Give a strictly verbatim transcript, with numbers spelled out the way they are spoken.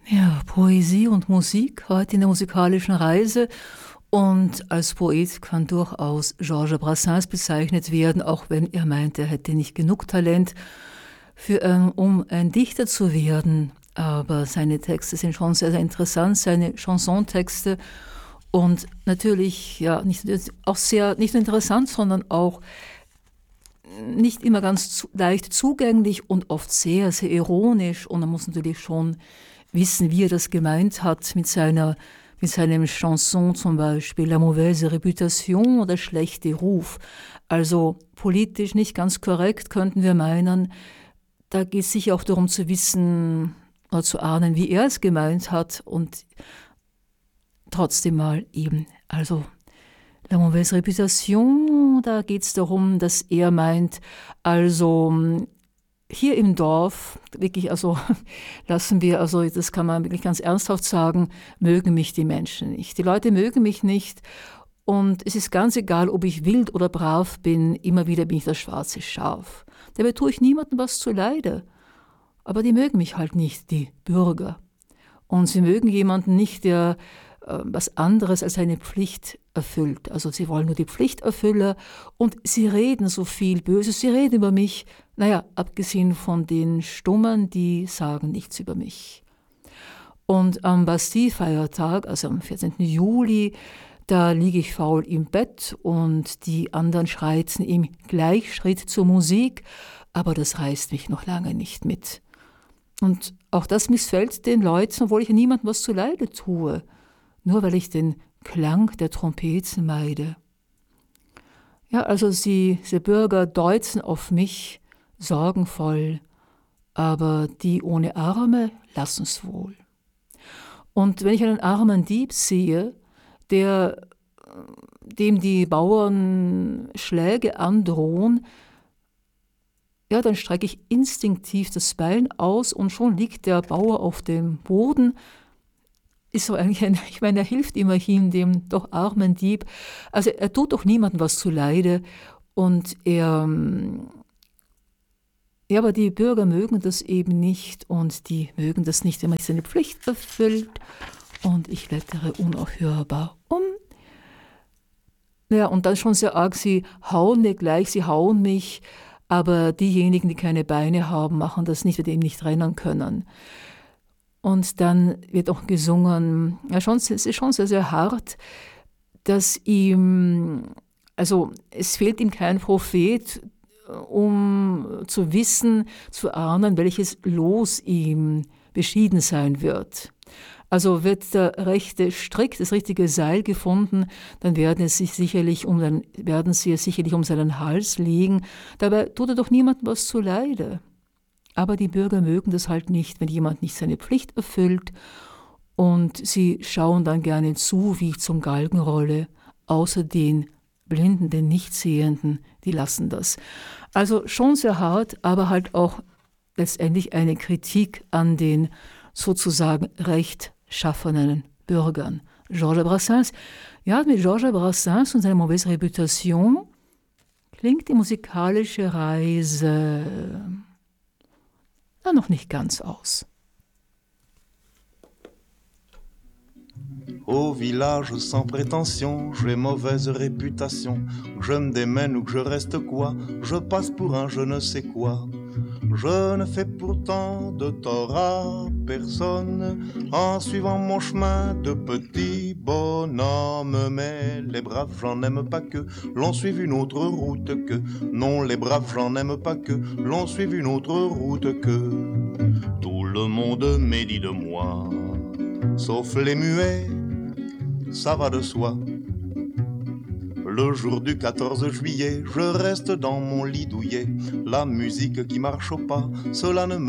Ja, Poesie und Musik heute in der musikalischen Reise. Und als Poet kann durchaus Georges Brassens bezeichnet werden, auch wenn er meint, er hätte nicht genug Talent, für, ähm, um ein Dichter zu werden. Aber seine Texte sind schon sehr, sehr interessant, seine Chansontexte. Und natürlich, ja, nicht, auch sehr, nicht nur interessant, sondern auch nicht immer ganz zu, leicht zugänglich und oft sehr, sehr ironisch. Und man muss natürlich schon wissen, wie er das gemeint hat mit seiner, mit seinem Chanson zum Beispiel La mauvaise réputation oder schlechte Ruf. Also politisch nicht ganz korrekt, könnten wir meinen. Da geht es sicher auch darum zu wissen oder zu ahnen, wie er es gemeint hat und trotzdem mal eben. Also La mauvaise réputation, da geht es darum, dass er meint, also hier im Dorf, wirklich, also lassen wir, also das kann man wirklich ganz ernsthaft sagen, mögen mich die Menschen nicht. Die Leute mögen mich nicht und es ist ganz egal, ob ich wild oder brav bin, immer wieder bin ich das schwarze Schaf. Dabei tue ich niemandem was zuleide, aber die mögen mich halt nicht, die Bürger. Und sie mögen jemanden nicht, der äh, was anderes als seine Pflicht erfüllt. Also sie wollen nur die Pflichterfüller und sie reden so viel Böses, sie reden über mich. Naja, abgesehen von den Stummen, die sagen nichts über mich. Und am Bastille-Feiertag, also am vierzehnten Juli, da liege ich faul im Bett und die anderen schreiten im Gleichschritt zur Musik, aber das reißt mich noch lange nicht mit. Und auch das missfällt den Leuten, obwohl ich niemandem was zuleide tue, nur weil ich den Klang der Trompeten meide. Ja, also sie, die Bürger deutzen auf mich, sorgenvoll, aber die ohne Arme lassen's wohl. Und wenn ich einen armen Dieb sehe, der, dem die Bauern Schläge androhen, ja, dann strecke ich instinktiv das Bein aus und schon liegt der Bauer auf dem Boden. Ist so eigentlich ein, ich meine, er hilft immerhin dem doch armen Dieb. Also er tut doch niemandem was zuleide und er Ja, aber die Bürger mögen das eben nicht und die mögen das nicht, wenn man seine Pflicht erfüllt. Und ich blättere unaufhörbar um. Ja, und dann schon sehr arg, sie hauen mir gleich, sie hauen mich, aber diejenigen, die keine Beine haben, machen das nicht, weil die eben nicht rennen können. Und dann wird auch gesungen, ja, schon, es ist schon sehr, sehr hart, dass ihm, also es fehlt ihm kein Prophet, um zu wissen, zu ahnen, welches Los ihm beschieden sein wird. Also wird der rechte Strick, das richtige Seil gefunden, dann werden, es sich sicherlich um den, werden sie es sicherlich um seinen Hals legen. Dabei tut er doch niemandem was zuleide. Aber die Bürger mögen das halt nicht, wenn jemand nicht seine Pflicht erfüllt. Und sie schauen dann gerne zu, wie ich zum Galgen rolle, außer den Blinden, den Nichtsehenden, die lassen das. Also schon sehr hart, aber halt auch letztendlich eine Kritik an den sozusagen rechtschaffenen Bürgern. Georges Brassens, ja, mit Georges Brassens und seiner mauvaise réputation klingt die musikalische Reise na, noch nicht ganz aus. Au village sans prétention, j'ai mauvaise réputation. Je me démène ou que je reste quoi, je passe pour un je ne sais quoi. Je ne fais pourtant de tort à personne en suivant mon chemin de petit bonhomme. Mais les braves, j'en aime pas que l'on suive une autre route que. Non, les braves, j'en aime pas que l'on suive une autre route que. Tout le monde médit de moi, sauf les muets. Ça va de soi. Le jour du quatorze juillet, je reste dans mon lit douillet. La musique qui marche au pas, cela ne me